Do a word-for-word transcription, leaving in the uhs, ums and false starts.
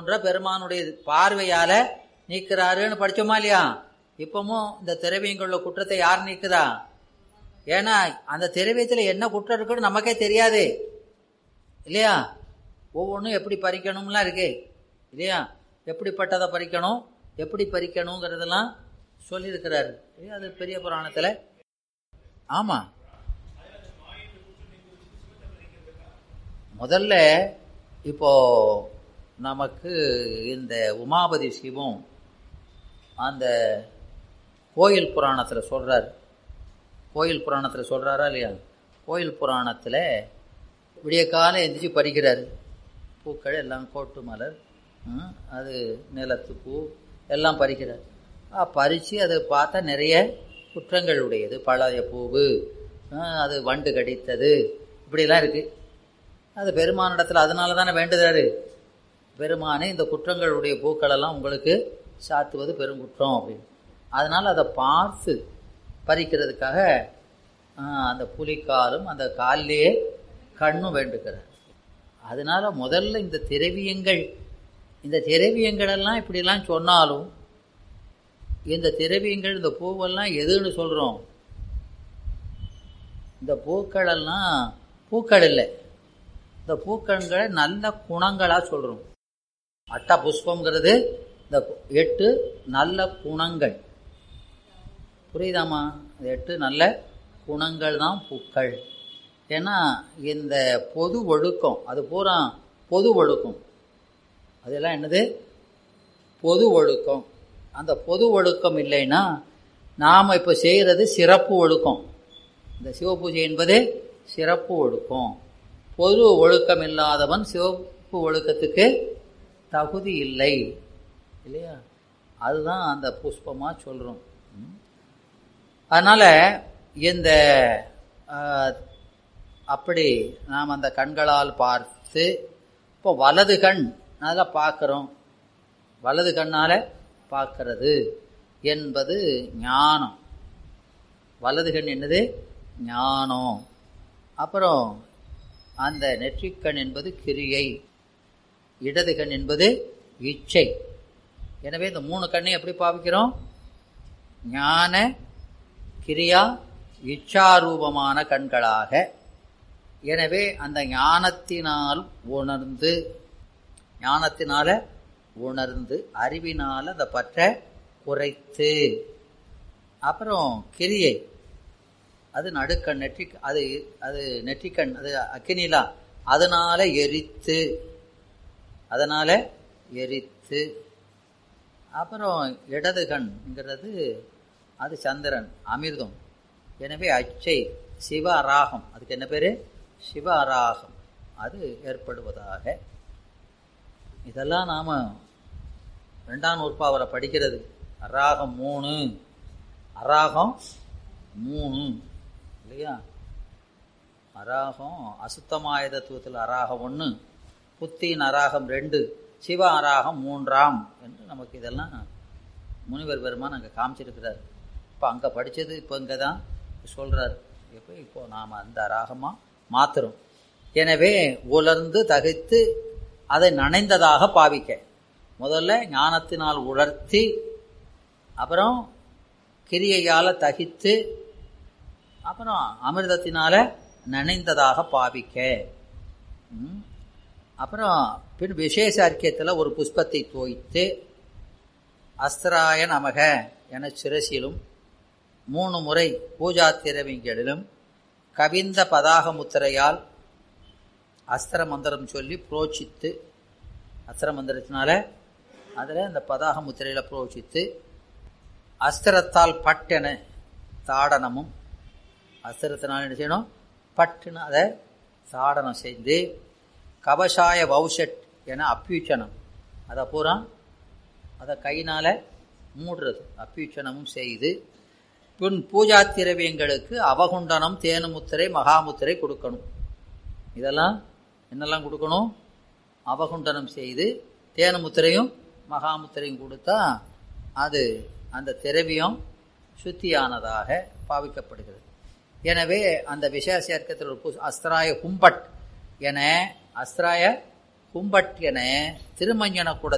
குன்ற பெருமானுடைய பார்வையால நீக்கிறாருன்னு படிச்சோமா இல்லையா? இப்பவும் இந்த திரவியங்களுள்ள குற்றத்தை யார் நீக்குதா? ஏன்னா அந்த திரவியத்துல என்ன குற்றம் இருக்குன்னு நமக்கே தெரியாது இல்லையா? ஒவ்வொன்றும் எப்படி பறிக்கணும்லாம் இருக்கு இல்லையா? எப்படிப்பட்டதை பறிக்கணும், எப்படி பறிக்கணுங்கிறதெல்லாம் சொல்லியிருக்கிறாரு. அது பெரிய புராணத்துல. ஆமா, முதல்ல இப்போ நமக்கு இந்த உமாபதி சிவம் அந்த கோயில் புராணத்துல சொல்றாரு. கோயில் புராணத்துல சொல்றாரா இல்லையா? கோயில் புராணத்துல விடிய காலம் எந்திரிச்சு பறிக்கிறாரு. பூக்கள் எல்லாம் கோட்டு மலர், அது நிலத்து பூ எல்லாம் பறிக்கிறார். பறித்து அதை பார்த்தா நிறைய குற்றங்கள் உடையது. பழைய பூவு, அது வண்டு கடித்தது, இப்படிலாம் இருக்கு. அது பெருமானிடத்தில் அதனால தானே வேண்டுதாரு, பெருமானே இந்த குற்றங்களுடைய பூக்களெல்லாம் உங்களுக்கு சாத்துவது பெருங்குற்றம் அப்படின்னு. அதனால் அதை பார்த்து பறிக்கிறதுக்காக அந்த புலிக்காலும் அந்த காலிலேயே கண்ணும் வேண்டுகிறார். அதனால முதல்ல இந்த திரவியங்கள் இந்த திரவியங்கள் எல்லாம் இப்படிலாம் சொன்னாலும் இந்த திரவியங்கள் இந்த பூவெல்லாம் எதுன்னு சொல்றோம்? இந்த பூக்கள் எல்லாம் பூக்கள் இல்லை, இந்த பூக்களை நல்ல குணங்களா சொல்றோம். அட்ட புஷ்பம்ங்கிறது இந்த எட்டு நல்ல குணங்கள். புரியுதாமா? எட்டு நல்ல குணங்கள் தான் பூக்கள். ஏன்னா இந்த பொது ஒழுக்கம் அது பூரா பொது ஒழுக்கம். அதெல்லாம் என்னது? பொது ஒழுக்கம். அந்த பொது ஒழுக்கம் இல்லைன்னா நாம் இப்போ செய்கிறது சிறப்பு ஒழுக்கம். இந்த சிவபூஜை என்பது சிறப்பு ஒழுக்கம். பொது ஒழுக்கம் இல்லாதவன் சிவப்பு ஒழுக்கத்துக்கு தகுதி இல்லை இல்லையா? அதுதான் அந்த புஷ்பமாக சொல்கிறோம். அதனால் இந்த அப்படி நாம் அந்த கண்களால் பார்த்து இப்போ வலது கண் அதெல்லாம் பார்க்குறோம். வலது கண்ணால் பார்க்கறது என்பது ஞானம். வலது கண் என்னது? ஞானம். அப்புறம் அந்த நெற்றிக்கண் என்பது கிரியை, இடது கண் என்பது இச்சை. எனவே இந்த மூணு கண்ணையும் எப்படி பாவிக்கிறோம்? ஞான, கிரியா, இச்சாரூபமான கண்களாக. எனவே அந்த ஞானத்தினால் உணர்ந்து ஞானத்தினால உணர்ந்து அறிவினால் அதை பற்ற குறைத்து, அப்புறம் கிரியை அது நடுக்கண் நெற்றி அது அது நெற்றிக்கண் அது அக்கினிலா அதனால எரித்து அதனால எரித்து அப்புறம் இடது கண்ங்கிறது அது சந்திரன் அமிர்தம். எனவே அச்சை சிவ அராகம், அதுக்கு என்ன பேரு? சிவ அராகம். அது ஏற்படுவதாக. இதெல்லாம் நாம ரெண்டாம் நூற்பாவரை படிக்கிறது. அராகம் மூணு, அராகம் மூணு இல்லையா? அராகம் அசுத்தமாய தத்துவத்தில் அராகம் ஒன்று, புத்தியின் அராகம் ரெண்டு, சிவ அராகம் மூன்றாம் என்று நமக்கு இதெல்லாம் முனிவர் பெருமான் அங்கே காமிச்சிருக்கிறார். இப்போ அங்கே படித்தது இப்போ இங்கே தான் சொல்கிறார். இப்போ இப்போ நாம் அந்த அராகமாக மாற்றுறோம். எனவே உலர்ந்து தகைத்து அதை நனைந்ததாக பாவிக்க, முதல்ல ஞானத்தினால் உலர்த்தி, அப்புறம் கிரியையால் தகித்து, அப்புறம் அமிர்தத்தினால நனைந்ததாக பாவிக்க. அப்புறம் பின் விசேஷ அர்க்கியத்தில் ஒரு புஷ்பத்தை தோய்த்து அஸ்திராய நமக என சிரசிலும் மூணு முறை பூஜா திரவியங்களிலும் கவிந்த பதாக முத்திரையால் அஸ்திர மந்திரம் சொல்லி புரோச்சித்து, அஸ்திர மந்திரத்தினால அதில் அந்த பதாக முத்திரையில் புரோச்சித்து, அஸ்திரத்தால் பட்டென தாடனமும், அஸ்திரத்தினால் என்ன செய்யணும்? பட்டுன்னு அதை தாடனம் செய்து, கவசாய வௌஷட் என அப்பியூச்சனம் அதை பூரா அதை கையினால் மூடுறது அப்பியூச்சனமும் செய்து, பின் பூஜா திரவியங்களுக்கு அவகுண்டனம் தேனுமுத்திரை மகாமுத்திரை கொடுக்கணும். இதெல்லாம் என்னெல்லாம் கொடுக்கணும்? அவகுண்டனம் செய்து தேனுமுத்திரையும் மகாமுத்திரையும் கொடுத்தா அது அந்த திரவியம் சுத்தியானதாக பாவிக்கப்படுகிறது. எனவே அந்த விசேஷ இயக்கத்தில் ஒரு அஸ்திராய கும்பட் என அஸ்திராய கும்பட் என திருமஞ்சன கூட